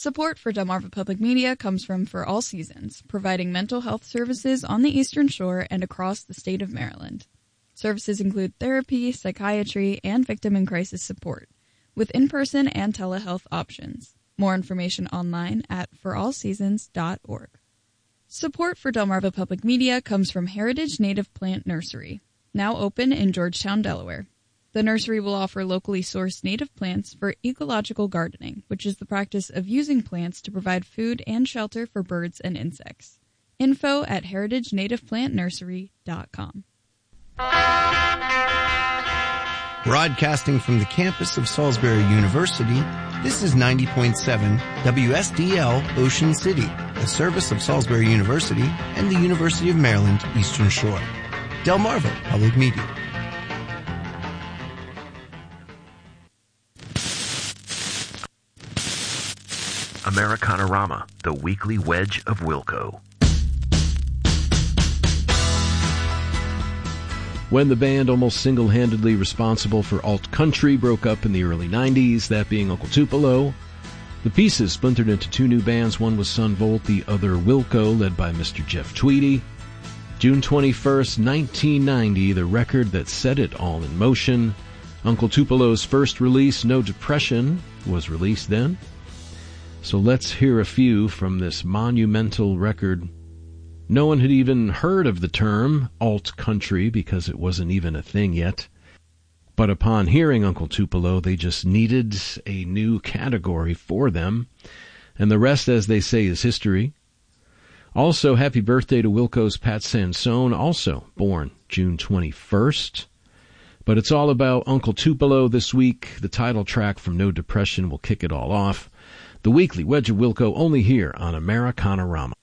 Support for Delmarva Public Media comes from For All Seasons, providing mental health services on the Eastern Shore and across the state of Maryland. Services include therapy, psychiatry, and victim and crisis support, with in-person and telehealth options. More information online at forallseasons.org. Support for Delmarva Public Media comes from Heritage Native Plant Nursery, now open in Georgetown, Delaware. The nursery will offer locally sourced native plants for ecological gardening, which is the practice of using plants to provide food and shelter for birds and insects. Info at heritagenativeplantnursery.com. Broadcasting from the campus of Salisbury University, this is 90.7 WSDL Ocean City, a service of Salisbury University and the University of Maryland Eastern Shore. Delmarva Public Media. Americanarama, the weekly wedge of Wilco. When the band almost single-handedly responsible for alt-country broke up in the early 90s, that being Uncle Tupelo, the pieces splintered into two new bands. One was Son Volt, the other Wilco, led by Mr. Jeff Tweedy. June 21st, 1990, the record that set it all in motion. Uncle Tupelo's first release, No Depression, was released then. So let's hear a few from this monumental record. No one had even heard of the term alt-country because it wasn't even a thing yet. But upon hearing Uncle Tupelo, they just needed a new category for them. And the rest, as they say, is history. Also, happy birthday to Wilco's Pat Sansone, also born June 21st. But it's all about Uncle Tupelo this week. The title track from No Depression will kick it all off. The weekly Wedge of Wilco, only here on Americanarama.